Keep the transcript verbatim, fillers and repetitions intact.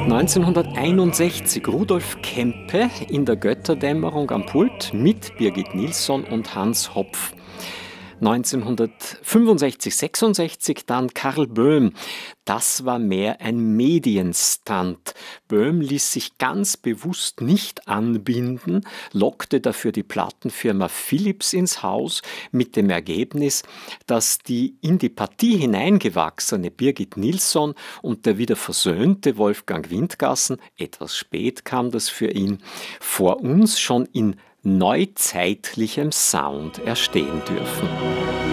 neunzehnhunderteinundsechzig Rudolf Kempe in der Götterdämmerung am Pult mit Birgit Nilsson und Hans Hopf. neunzehnhundertfünfundsechzig sechsundsechzig dann Karl Böhm. Das war mehr ein Medienstunt. Böhm ließ sich ganz bewusst nicht anbinden, lockte dafür die Plattenfirma Philips ins Haus mit dem Ergebnis, dass die in die Partie hineingewachsene Birgit Nilsson und der wieder versöhnte Wolfgang Windgassen, etwas spät kam das für ihn, vor uns schon in neuzeitlichem Sound erstehen dürfen.